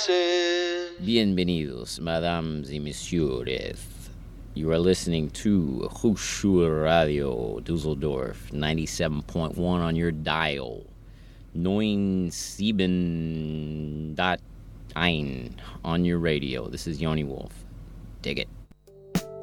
Bienvenidos, mesdames et messieurs. You are listening to Hochschule Radio Dusseldorf, 97.1 on your dial. 97.1 on your radio. This is Yoni Wolf. Dig it.